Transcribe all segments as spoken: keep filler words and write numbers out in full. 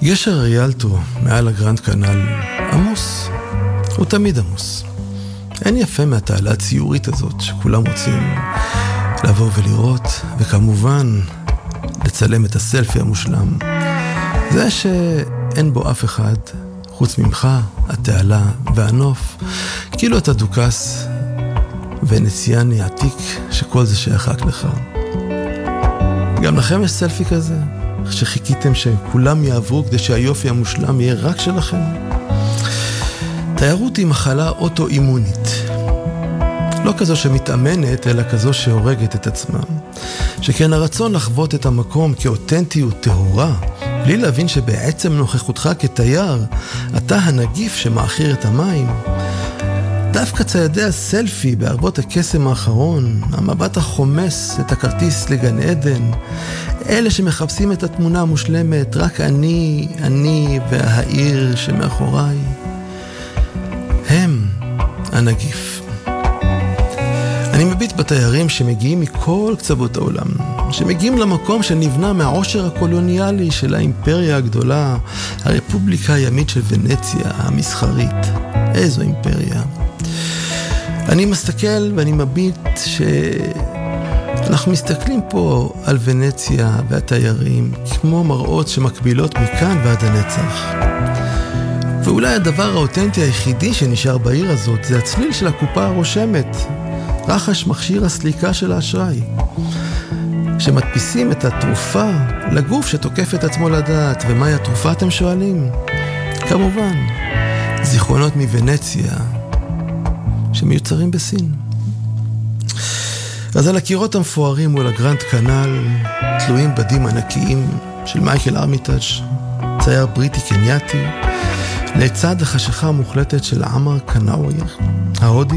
גשר ריאלטו מעל הגרנד קנל עמוס, הוא תמיד עמוס. אין יפה מהתעלה הציורית הזאת שכולם רוצים לבוא ולראות, וכמובן לצלם את הסלפי המושלם. זה שאין בו אף אחד חוץ ממך, התעלה והנוף, כאילו אתה דוקס ונציאני עתיק שכל זה שייך רק לך. גם לכם יש סלפי כזה? שחיכיתם שכולם יעברו כדי שהיופי המושלם יהיה רק שלכם? תיירות היא מחלה אוטואימונית. לא כזו שמתאמנת, אלא כזו שהורגת את עצמה. שכן הרצון לחוות את המקום כאותנטיות טהורה, בלי להבין שבעצם נוכחותך כתייר, אתה הנגיף שמאחיר את המים. דווקא ציידי הסלפי בערבות הקסם האחרון, המבט החומס את הכרטיס לגן עדן, אלה שמחפשים את התמונה המושלמת, רק אני, אני והעיר שמאחוריי, הם הנגיף. אני מביט בתיירים שמגיעים מכל קצוות העולם, שמגיעים למקום שנבנה מהעושר הקולוניאלי של האימפריה הגדולה, הרפובליקה הימית של ונציה המסחרית. איזו אימפריה. אני מסתכל ואני מביט שאנחנו מסתכלים פה על ונציה והתיירים כמו מראות שמקבילות מכאן ועד הנצח. ואולי הדבר האותנטי היחידי שנשאר בעיר הזאת זה הצליל של הקופה הרושמת, רחש מכשיר הסליקה של האשראי, שמדפיסים את התרופה לגוף שתוקף את עצמו לדעת. ומהי התרופה אתם שואלים? כמובן, זיכרונות מוונציה שמיוצרים בסין. אז על הקירות המפוארים מול הגרנד קנל תלויים בדים ענקיים של מייקל ארמיטאג', צייר בריטי קנייתי, לצד החשיכה המוחלטת של עמר קנאווי ההודי.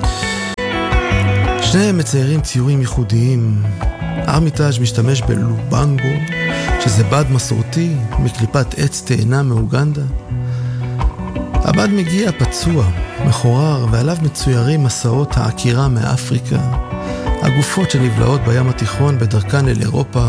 שניהם מציירים ציורים ייחודיים. ארמיטאג' משתמש בלובנגו, שזה בד מסורתי מקליפת עץ תאנה מאוגנדה. הבד מגיע פצוע, מחורר, ועליו מצוירים מסעות העקירה מאפריקה, הגופות שנבלעות בים התיכון בדרכן אל אירופה,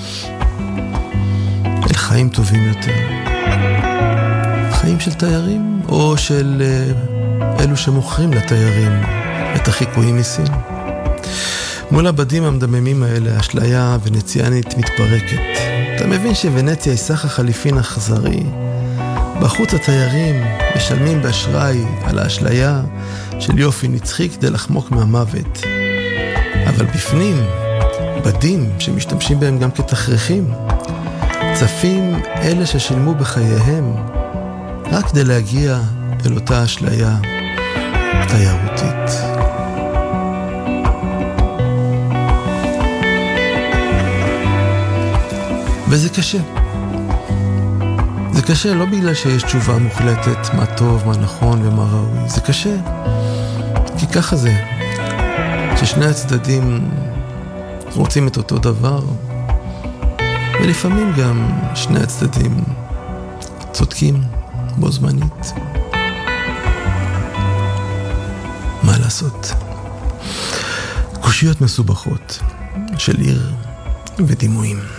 אל חיים טובים יותר. חיים של תיירים, או של uh, אלו שמוכרים לתיירים את החיקויים מסין. מול הבדים המדממים האלה, אשליה ונציאנית מתפרקת. אתה מבין שוונציה היא סך החליפין אכזרי. בחוץ התיירים משלמים באשראי על האשליה של יופי נצחי כדי לחמוק מהמוות. אבל בפנים, בדים שמשתמשים בהם גם כתכריכים, צפים אלה ששילמו בחייהם רק כדי להגיע אל אותה אשליה תיירותית. וזה קשה. זה קשה לא בגלל שיש תשובה מוחלטת מה טוב, מה נכון ומה ראוי. זה קשה כי ככה זה, ששני הצדדים רוצים את אותו דבר, ולפעמים גם שני הצדדים צודקים בו זמנית. מה לעשות? קושיות מסובכות של עיר ודימויים.